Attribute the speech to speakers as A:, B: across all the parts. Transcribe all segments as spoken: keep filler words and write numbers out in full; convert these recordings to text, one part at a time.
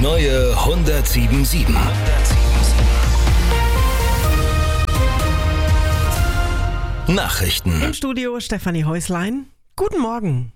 A: neue hundertsieben Komma sieben. Nachrichten.
B: Im Studio Stefanie Häuslein. Guten Morgen.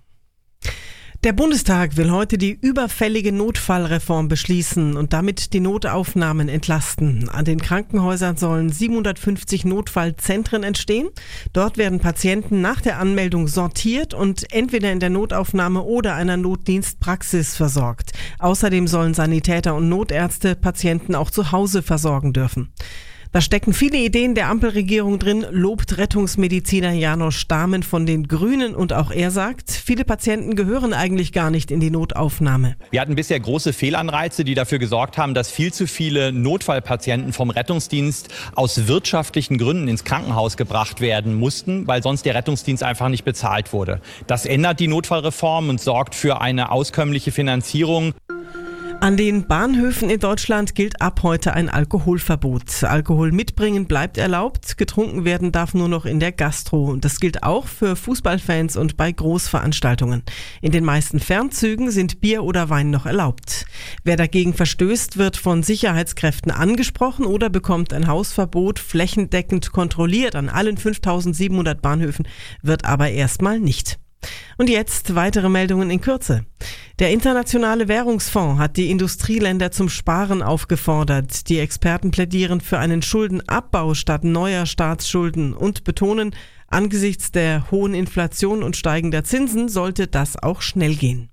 B: Der Bundestag will heute die überfällige Notfallreform beschließen und damit die Notaufnahmen entlasten. An den Krankenhäusern sollen siebenhundertfünfzig Notfallzentren entstehen. Dort werden Patienten nach der Anmeldung sortiert und entweder in der Notaufnahme oder einer Notdienstpraxis versorgt. Außerdem sollen Sanitäter und Notärzte Patienten auch zu Hause versorgen dürfen. Da stecken viele Ideen der Ampelregierung drin, lobt Rettungsmediziner Janosch Stamen von den Grünen, und auch er sagt, viele Patienten gehören eigentlich gar nicht in die Notaufnahme.
C: Wir hatten bisher große Fehlanreize, die dafür gesorgt haben, dass viel zu viele Notfallpatienten vom Rettungsdienst aus wirtschaftlichen Gründen ins Krankenhaus gebracht werden mussten, weil sonst der Rettungsdienst einfach nicht bezahlt wurde. Das ändert die Notfallreform und sorgt für eine auskömmliche Finanzierung.
B: An den Bahnhöfen in Deutschland gilt ab heute ein Alkoholverbot. Alkohol mitbringen bleibt erlaubt, getrunken werden darf nur noch in der Gastro. Das gilt auch für Fußballfans und bei Großveranstaltungen. In den meisten Fernzügen sind Bier oder Wein noch erlaubt. Wer dagegen verstößt, wird von Sicherheitskräften angesprochen oder bekommt ein Hausverbot flächendeckend kontrolliert. An allen fünftausendsiebenhundert Bahnhöfen wird aber erstmal nicht. Und jetzt weitere Meldungen in Kürze. Der Internationale Währungsfonds hat die Industrieländer zum Sparen aufgefordert. Die Experten plädieren für einen Schuldenabbau statt neuer Staatsschulden und betonen, angesichts der hohen Inflation und steigender Zinsen sollte das auch schnell gehen.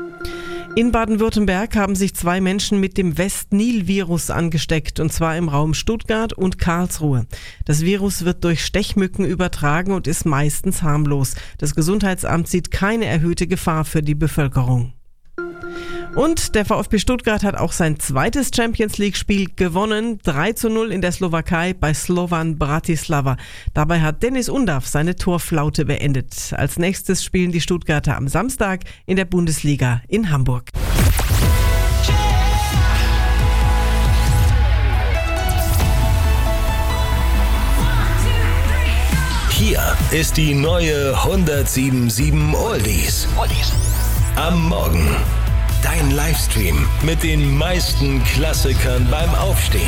B: In Baden-Württemberg haben sich zwei Menschen mit dem West-Nil-Virus angesteckt, und zwar im Raum Stuttgart und Karlsruhe. Das Virus wird durch Stechmücken übertragen und ist meistens harmlos. Das Gesundheitsamt sieht keine erhöhte Gefahr für die Bevölkerung. Und der VfB Stuttgart hat auch sein zweites Champions-League-Spiel gewonnen. drei zu null in der Slowakei bei Slovan Bratislava. Dabei hat Dennis Undav seine Torflaute beendet. Als nächstes spielen die Stuttgarter am Samstag in der Bundesliga in Hamburg.
A: Hier ist die neue hundertsieben Komma sieben Oldies. Am Morgen. Dein Livestream mit den meisten Klassikern beim Aufstehen.